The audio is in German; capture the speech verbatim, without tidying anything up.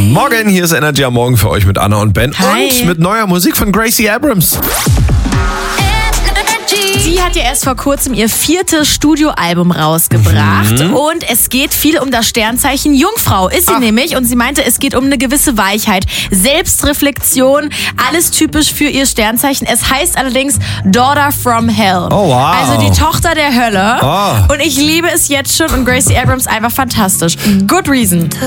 Guten Morgen, hier ist Energy am Morgen für euch mit Anna und Ben. Hi. Und mit neuer Musik von Gracie Abrams. Sie hat ja erst vor kurzem ihr viertes Studioalbum rausgebracht Mhm. und es geht viel um das Sternzeichen Jungfrau, ist sie Ach. nämlich, und sie meinte, es geht um eine gewisse Weichheit, Selbstreflexion, alles typisch für ihr Sternzeichen. Es heißt allerdings Daughter from Hell. Oh, wow. Also die Tochter der Hölle. Oh. Und ich liebe es jetzt schon und Gracie Abrams einfach fantastisch. Good reason.